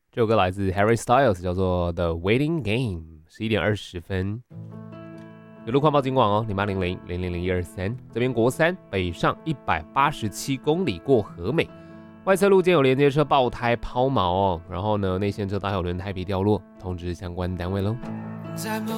这首歌来自 Harry Styles， 叫做 The Waiting Game。11:20，有路况报警广哦，0800-000-123，这边国三北上187公里过和美，外侧路肩有连接车爆胎抛锚哦，然后呢内线车道还有轮胎皮掉落，通知相关单位喽。在某